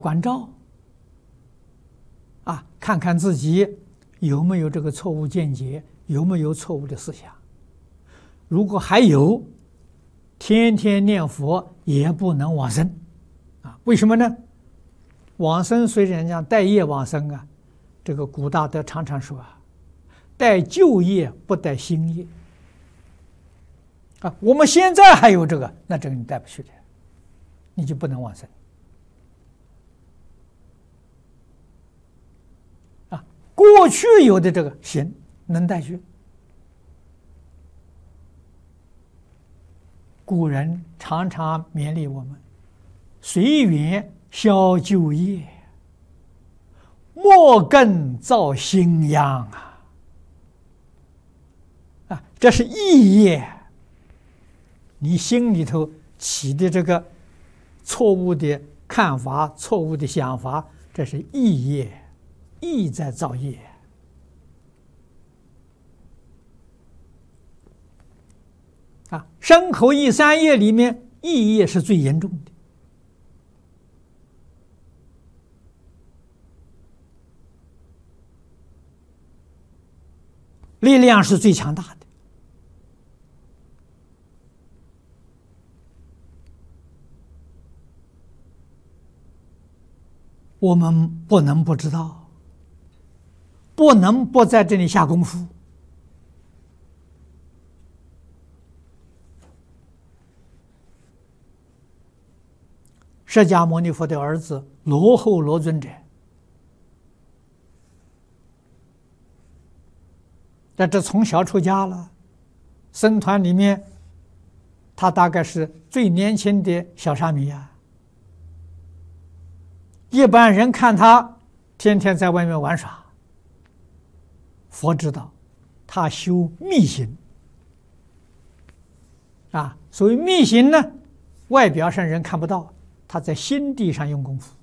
关照啊，看看自己有没有这个错误见解，有没有错误的思想。如果还有，天天念佛也不能往生啊？为什么呢？往生虽然讲带业往生啊，这个古大德常常说啊，带旧业不带新业啊。我们现在还有这个，那这个你带不去的，你就不能往生啊。过去有的这个行能带去。古人常常勉励我们：随缘消旧业，莫更造新殃啊！这是意业，你心里头起的这个错误的看法、错误的想法，这是意业，意在造业。啊，身口意三业里面，意业是最严重的。力量是最强大的。我们不能不知道，不能不在这里下功夫。释迦牟尼佛的儿子罗睺罗尊者，在这从小出家了，僧团里面，他大概是最年轻的小沙弥啊。一般人看他天天在外面玩耍，佛知道他修密行啊。所谓密行呢，外表上人看不到，他在心地上用功夫。